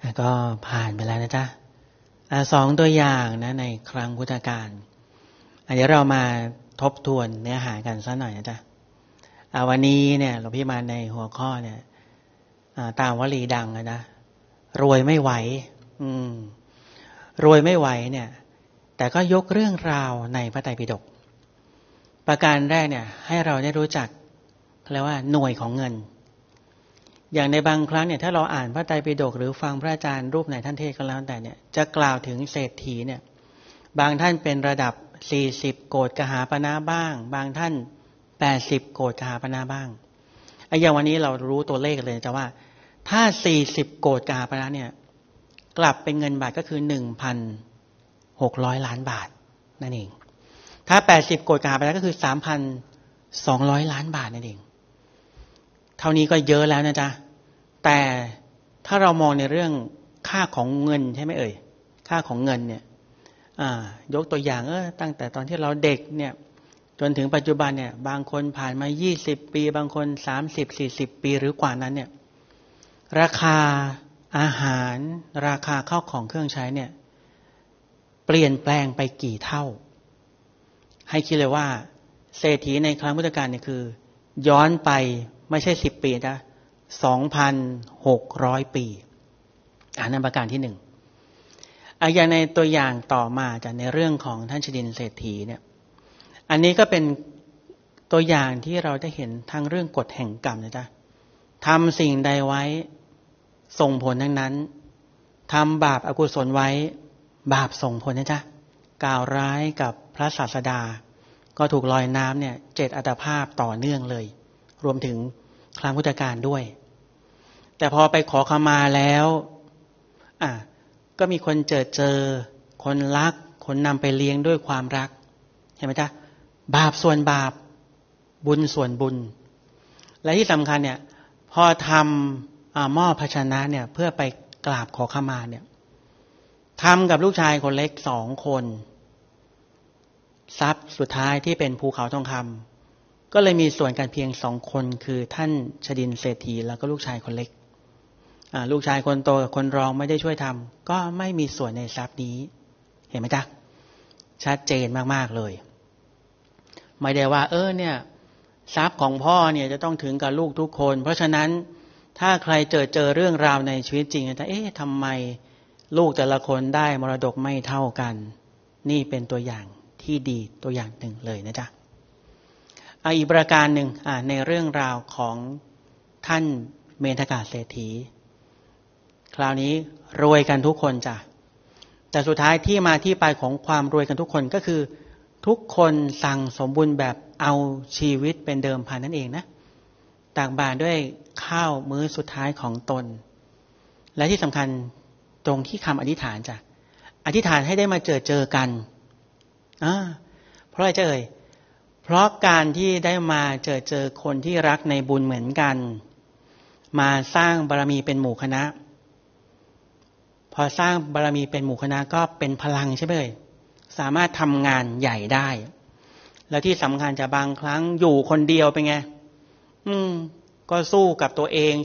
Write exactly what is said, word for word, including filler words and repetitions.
ก็ผ่านไปแล้วนะจ๊ะสองตัวอย่างนะในครั้งพุทธกาลเดี๋ยวเรามาทบทวนเนื้อหากันสักหน่อยนะจ๊ะวันนี้เนี่ยหลวงพี่มาในหัวข้อเนี่ยตามวลีดังนะรวยไม่ไหวอืมรวยไม่ไหวเนี่ยแต่ก็ยกเรื่องราวในพระไตรปิฎกประการแรกเนี่ยให้เราได้รู้จักเรียกว่าหน่วยของเงินอย่างในบางครั้งเนี่ยถ้าเราอ่านพระไตรปิฎกหรือฟังพระอาจารย์รูปไหนท่านเทศก็แล้วแต่เนี่ยจะกล่าวถึงเศรษฐีเนี่ยบางท่านเป็นระดับสี่สิบโกฏกหาปณะบ้างบางท่านแปดสิบโกฏกหาปณะบ้างไอ้อย่างวันนี้เรารู้ตัวเลขเลยแต่ว่าถ้าสี่สิบโกฏกหาปณะเนี่ยกลับเป็นเงินบาทก็คือ หนึ่งพันหกร้อย ล้านบาทนั่นเองถ้าแปดสิบโกฏกหาปณะก็คือ สามพันสองร้อย ล้านบาทนั่นเองเท่านี้ก็เยอะแล้วนะจ๊ะแต่ถ้าเรามองในเรื่องค่าของเงินใช่ไหมเอ่ยค่าของเงินเนี่ยยกตัวอย่างเออตั้งแต่ตอนที่เราเด็กเนี่ยจนถึงปัจจุบันเนี่ยบางคนผ่านมายี่สิบปีบางคนสามสิบ สี่สิบปีหรือกว่านั้นเนี่ยราคาอาหารราคาข้าวของเครื่องใช้เนี่ยเปลี่ยนแปลงไปกี่เท่าให้คิดเลยว่าเศรษฐีในครั้งพุทธกาลเนี่ยคือย้อนไปไม่ใช่สิบปีนะ สองพันหกร้อย ปีอันนั้นประการที่หนึ่งอ่ะอย่างในตัวอย่างต่อมาจากในเรื่องของท่านชดินเศรษฐีเนี่ยอันนี้ก็เป็นตัวอย่างที่เราได้เห็นทางเรื่องกฎแห่งกรรมนะจ๊ะทำสิ่งใดไว้ส่งผลทั้งนั้นทำบาปอกุศลไว้บาปส่งผลนะจ๊ะกล่าวร้ายกับพระศาสดาก็ถูกลอยน้ำเนี่ยเจ็ดอัตภาพต่อเนื่องเลยรวมถึงครั้งพุทธกาลด้วยแต่พอไปขอขมาแล้วอ่ะก็มีคนเจอเจอคนรักคนนำไปเลี้ยงด้วยความรักเห็นไหมจ๊ะบาปส่วนบาปบุญส่วนบุญและที่สำคัญเนี่ยพอทำหม้อภาชนะเนี่ยเพื่อไปกราบขอขมาเนี่ยทำกับลูกชายคนเล็กสองคนทรัพย์สุดท้ายที่เป็นภูเขาทองคำก็เลยมีส่วนกันเพียงสองคนคือท่านชดินเศรษฐีแล้วก็ลูกชายคนเล็กลูกชายคนโตกับคนรองไม่ได้ช่วยทำก็ไม่มีส่วนในทรัพย์นี้เห็นไหมจ๊ะชัดเจนมากๆเลยไม่ได้ว่าเออเนี่ยทรัพย์ของพ่อเนี่ยจะต้องถึงกับลูกทุกคนเพราะฉะนั้นถ้าใครเจอเจอเรื่องราวในชีวิตจริงจะเอ๊ะทำไมลูกแต่ละคนได้มรดกไม่เท่ากันนี่เป็นตัวอย่างที่ดีตัวอย่างหนึ่งเลยนะจ๊ะอีกประการหนึ่งในเรื่องราวของท่านเมธกะเศรษฐีคราวนี้รวยกันทุกคนจ้ะแต่สุดท้ายที่มาที่ไปของความรวยกันทุกคนก็คือทุกคนสั่งสมบูรณ์แบบเอาชีวิตเป็นเดิมพันนั่นเองนะตักบาตรด้วยข้าวมื้อสุดท้ายของตนและที่สำคัญตรงที่คำอธิษฐานจ้ะอธิษฐานให้ได้มาเจอเจอกันอ่าเพราะอะไรจะเอ่ยเพราะการที่ได้มาเจอเจอคนที่รักในบุญเหมือนกันมาสร้างบารมีเป็นหมู่คณะพอสร้างบารมีเป็นหมู่คณะก็เป็นพลังใช่ไหมเอ่ยสามารถทำงานใหญ่ได้แล้วที่สำคัญจะบางครั้งอยู่คนเดียวเป็นไงอืมก็สู้กับตัวเอง